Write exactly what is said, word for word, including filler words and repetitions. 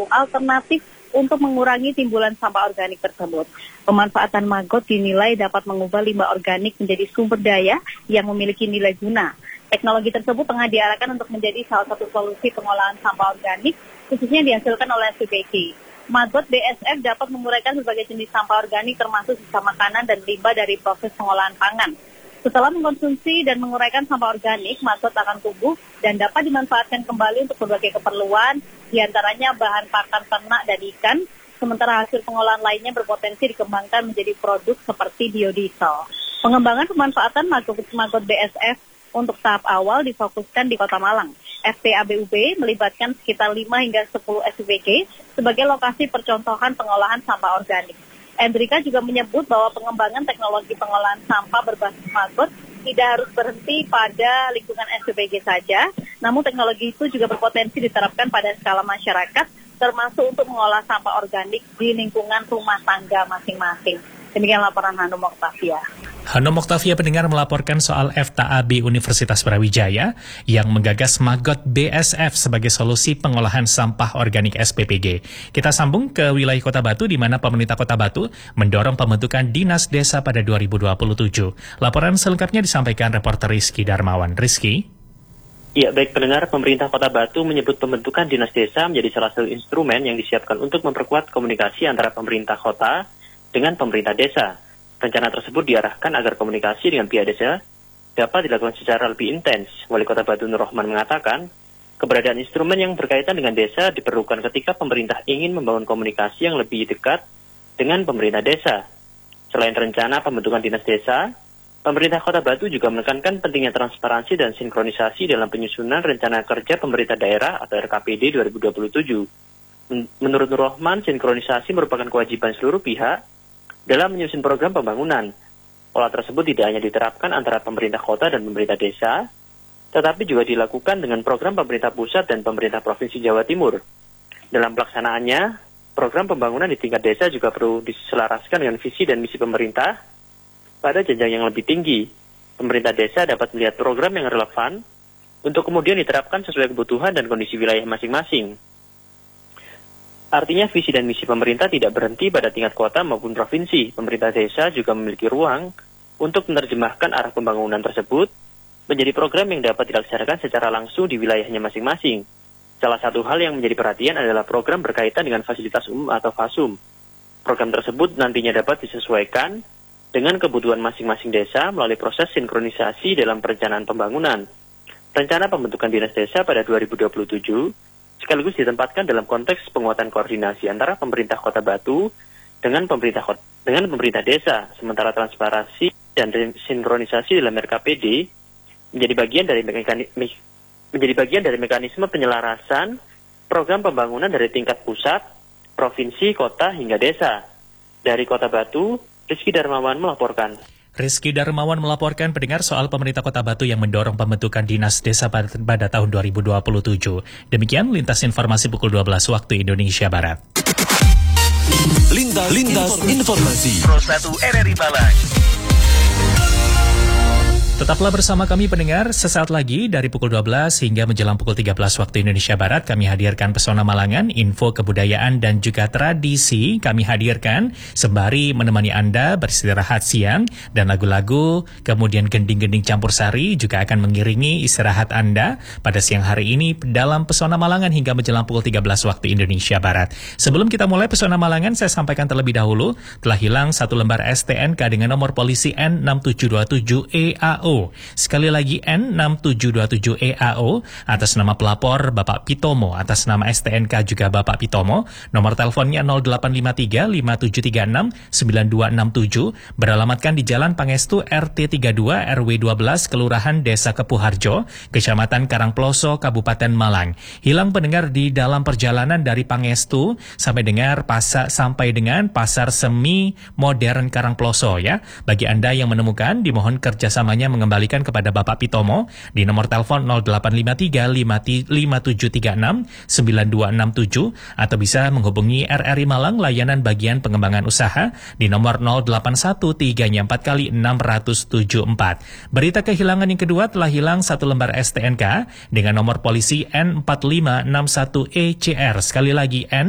alternatif untuk mengurangi timbulan sampah organik tersebut. Pemanfaatan maggot dinilai dapat mengubah limbah organik menjadi sumber daya yang memiliki nilai guna. Teknologi tersebut tengah diarahkan untuk menjadi salah satu solusi pengolahan sampah organik, khususnya dihasilkan oleh S P P G. Maggot B S F dapat menguraikan berbagai jenis sampah organik termasuk sisa makanan dan limbah dari proses pengolahan pangan. Setelah mengkonsumsi dan menguraikan sampah organik, maggot akan tumbuh dan dapat dimanfaatkan kembali untuk berbagai keperluan, diantaranya bahan pakan ternak dan ikan, sementara hasil pengolahan lainnya berpotensi dikembangkan menjadi produk seperti biodiesel. Pengembangan pemanfaatan maggot, maggot B S F untuk tahap awal difokuskan di Kota Malang. F T A B U B melibatkan sekitar lima hingga sepuluh S P P G sebagai lokasi percontohan pengolahan sampah organik. Endrika juga menyebut bahwa pengembangan teknologi pengolahan sampah berbasis maggot tidak harus berhenti pada lingkungan S P P G saja, namun teknologi itu juga berpotensi diterapkan pada skala masyarakat, termasuk untuk mengolah sampah organik di lingkungan rumah tangga masing-masing. Demikian laporan Hanum Oktavia. Hanum Oktavia pendengar melaporkan soal F T A B Universitas Brawijaya yang menggagas maggot B S F sebagai solusi pengolahan sampah organik S P P G. Kita sambung ke wilayah Kota Batu di mana pemerintah Kota Batu mendorong pembentukan Dinas Desa pada dua ribu dua puluh tujuh. Laporan selengkapnya disampaikan reporter Rizky Darmawan. Rizky? Ya, baik pendengar, pemerintah Kota Batu menyebut pembentukan Dinas Desa menjadi salah satu instrumen yang disiapkan untuk memperkuat komunikasi antara pemerintah kota dengan pemerintah desa. Rencana tersebut diarahkan agar komunikasi dengan pihak desa dapat dilakukan secara lebih intens. Wali Kota Batu Nur Rahman mengatakan, keberadaan instrumen yang berkaitan dengan desa diperlukan ketika pemerintah ingin membangun komunikasi yang lebih dekat dengan pemerintah desa. Selain rencana pembentukan Dinas Desa, pemerintah Kota Batu juga menekankan pentingnya transparansi dan sinkronisasi dalam penyusunan rencana kerja pemerintah daerah atau R K P D dua ribu dua puluh tujuh. Menurut Nur Rahman, sinkronisasi merupakan kewajiban seluruh pihak dalam menyusun program pembangunan. Pola tersebut tidak hanya diterapkan antara pemerintah kota dan pemerintah desa, tetapi juga dilakukan dengan program pemerintah pusat dan pemerintah Provinsi Jawa Timur. Dalam pelaksanaannya, program pembangunan di tingkat desa juga perlu diselaraskan dengan visi dan misi pemerintah pada jenjang yang lebih tinggi. Pemerintah desa dapat melihat program yang relevan untuk kemudian diterapkan sesuai kebutuhan dan kondisi wilayah masing-masing. Artinya visi dan misi pemerintah tidak berhenti pada tingkat kota maupun provinsi. Pemerintah desa juga memiliki ruang untuk menerjemahkan arah pembangunan tersebut menjadi program yang dapat dilaksanakan secara langsung di wilayahnya masing-masing. Salah satu hal yang menjadi perhatian adalah program berkaitan dengan fasilitas umum atau FASUM. Program tersebut nantinya dapat disesuaikan dengan kebutuhan masing-masing desa melalui proses sinkronisasi dalam perencanaan pembangunan. Rencana pembentukan Dinas Desa pada dua ribu dua puluh tujuh sekaligus ditempatkan dalam konteks penguatan koordinasi antara pemerintah Kota Batu dengan pemerintah kota, dengan pemerintah desa, sementara transparansi dan sinkronisasi dalam R K P D menjadi bagian dari mekanisme, menjadi bagian dari mekanisme penyelarasan program pembangunan dari tingkat pusat, provinsi, kota hingga desa. Dari Kota Batu, Rizky Darmawan melaporkan. Rizky Darmawan melaporkan pendengar soal pemerintah Kota Batu yang mendorong pembentukan Dinas Desa pada, pada tahun dua ribu dua puluh tujuh. Demikian lintas informasi pukul dua belas waktu Indonesia Barat. Lintas, lintas informasi. Pro satu R R I Malang. Tetaplah bersama kami pendengar, sesaat lagi dari pukul dua belas hingga menjelang pukul tiga belas waktu Indonesia Barat kami hadirkan Pesona Malangan, info kebudayaan dan juga tradisi kami hadirkan sembari menemani Anda beristirahat siang dan lagu-lagu kemudian gending-gending campur sari juga akan mengiringi istirahat Anda pada siang hari ini dalam Pesona Malangan hingga menjelang pukul tiga belas waktu Indonesia Barat. Sebelum kita mulai Pesona Malangan, saya sampaikan terlebih dahulu telah hilang satu lembar S T N K dengan nomor polisi N enam tujuh dua tujuh E A O. Sekali lagi N enam tujuh dua tujuh E A O atas nama pelapor Bapak Pitomo, atas nama S T N K juga Bapak Pitomo. Nomor teleponnya nol delapan lima tiga lima tujuh tiga enam sembilan dua enam tujuh, beralamatkan di Jalan Pangestu R T tiga puluh dua R W dua belas Kelurahan Desa Kepuharjo, Kecamatan Karangploso, Kabupaten Malang. Hilang pendengar di dalam perjalanan dari Pangestu sampai dengar pasar sampai dengan Pasar Semi Modern Karangploso ya. Bagi Anda yang menemukan, dimohon kerjasamanya mengembalikan kepada Bapak Pitomo di nomor telepon nol delapan lima tiga lima tujuh tiga enam sembilan dua enam tujuh atau bisa menghubungi R R I Malang layanan bagian pengembangan usaha di nomor nol delapan satu tiga empat kali enam tujuh empat. Berita kehilangan yang kedua, telah hilang satu lembar S T N K dengan nomor polisi N empat lima enam satu E C R. Sekali lagi N